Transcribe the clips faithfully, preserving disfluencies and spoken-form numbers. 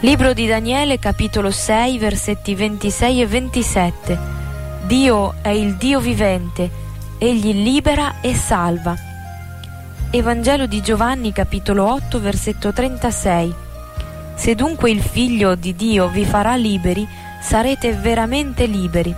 Libro di Daniele, capitolo sei, versetti ventisei e ventisette. Dio è il Dio vivente, egli libera e salva. Evangelo di Giovanni, capitolo otto, versetto trentasei. Se dunque il Figlio di Dio vi farà liberi, sarete veramente liberi.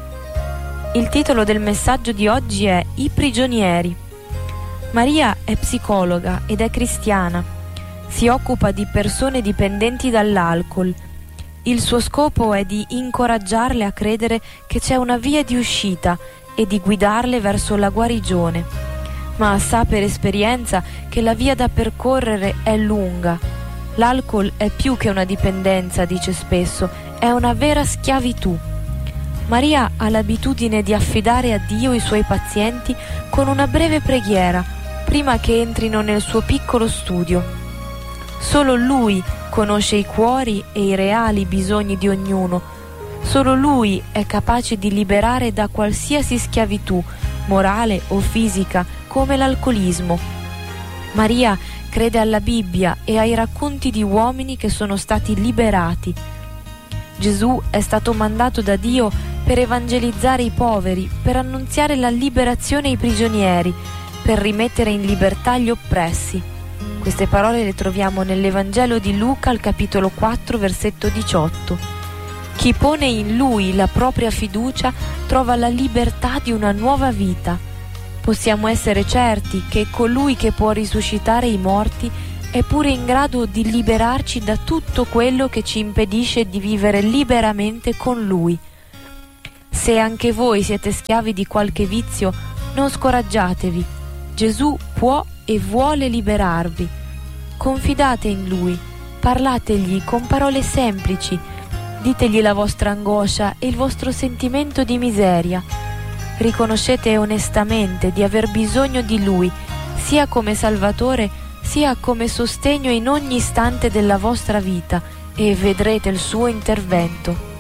Il titolo del messaggio di oggi è I prigionieri. Maria è psicologa ed è cristiana. Si occupa di persone dipendenti dall'alcol. Il suo scopo è di incoraggiarle a credere che c'è una via di uscita e di guidarle verso la guarigione. Ma sa per esperienza che la via da percorrere è lunga. L'alcol è più che una dipendenza, dice spesso, è una vera schiavitù. Maria ha l'abitudine di affidare a Dio i suoi pazienti con una breve preghiera, prima che entrino nel suo piccolo studio. Solo Lui conosce i cuori e i reali bisogni di ognuno. Solo Lui è capace di liberare da qualsiasi schiavitù, morale o fisica, come l'alcolismo. Maria crede alla Bibbia e ai racconti di uomini che sono stati liberati. Gesù è stato mandato da Dio per evangelizzare i poveri, per annunziare la liberazione ai prigionieri, per rimettere in libertà gli oppressi. Queste parole le troviamo nell'Evangelo di Luca al capitolo quattro, versetto diciotto. Chi pone in Lui la propria fiducia trova la libertà di una nuova vita. Possiamo essere certi che colui che può risuscitare i morti è pure in grado di liberarci da tutto quello che ci impedisce di vivere liberamente con Lui. Se anche voi siete schiavi di qualche vizio, non scoraggiatevi. Gesù può e vuole liberarvi. Confidate in Lui, parlategli con parole semplici, ditegli la vostra angoscia e il vostro sentimento di miseria. Riconoscete onestamente di aver bisogno di Lui, sia come Salvatore, sia come sostegno in ogni istante della vostra vita, e vedrete il suo intervento.